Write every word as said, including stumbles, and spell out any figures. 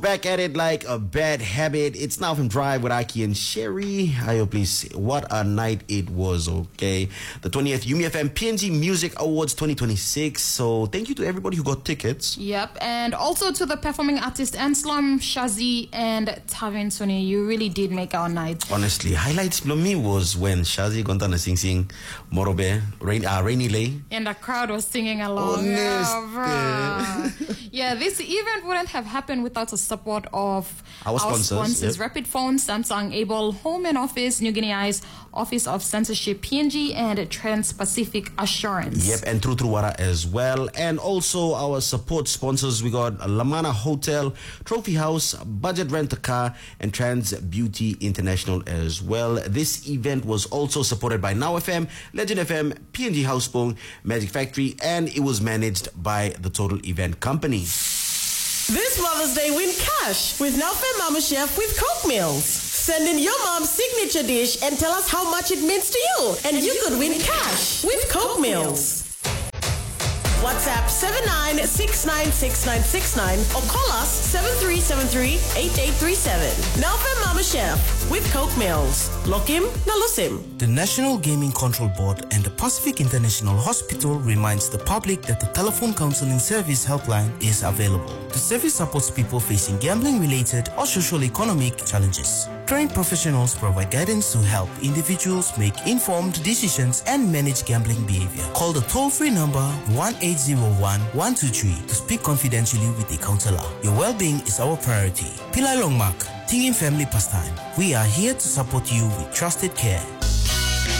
Back at it like a bad habit. It's Now From Drive with Aki and Sherry. Ayo, please. What a night it was, okay? The twentieth Yumi F M P N G Music Awards twenty twenty-six. So thank you to everybody who got tickets. Yep, and also to the performing artist Anslom, Shazi, and Tavin Sony. You really did make our night. Honestly, highlights for me was when Shazi Gontana sing sing Morobe, Rain, uh, Rainy Lay. And the crowd was singing along. Yeah, yeah, this event wouldn't have happened without a support of our sponsors, our sponsors yep. Rapid Phone, Samsung, Able, Home and Office, New Guinea Eyes, Office of Censorship, P N G, and Trans-Pacific Assurance. Yep, and True Truwara as well. And also our support sponsors, we got Lamana Hotel, Trophy House, Budget Rent-A-Car, and Trans Beauty International as well. This event was also supported by Now F M, Legend F M, P N G Housepong, Magic Factory, and it was managed by the Total Event Company. This Mother's Day, win cash with Now F M Mama Chef with Coke Meals. Send in your mom's signature dish and tell us how much it means to you, and you could win cash with Coke Meals. WhatsApp seven nine six nine six nine six nine or call us seven three seven three eight eight three seven. Now F M Mama Chef with Coke Meals. Lokim Nalusim. The National Gaming Control Board and the Pacific International Hospital reminds the public that the telephone counseling service helpline is available. The service supports people facing gambling-related or social-economic challenges. Trained professionals provide guidance to help individuals make informed decisions and manage gambling behavior. Call the toll-free number one eight zero one one two three to speak confidentially with a counselor. Your well-being is our priority. Pillai Longmark, Tingin Family Pastime. We are here to support you with trusted care.